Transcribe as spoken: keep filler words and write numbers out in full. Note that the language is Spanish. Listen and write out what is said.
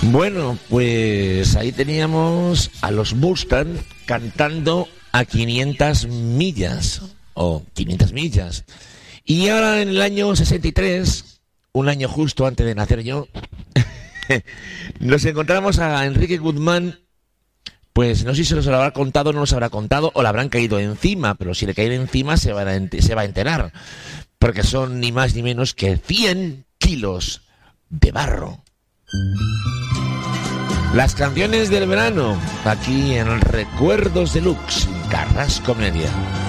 Bueno, pues ahí teníamos a los Mustang cantando a quinientas millas, o quinientas millas. Y ahora en el año sesenta y tres, un año justo antes de nacer yo, nos encontramos a Enrique Guzmán. Pues no sé si se los habrá contado o no los habrá contado, o le habrán caído encima, pero si le caen encima se va a, ent- se va a enterar, porque son ni más ni menos que cien kilos de barro. Las canciones del verano, aquí en Recuerdos Deluxe, Carrasco Media.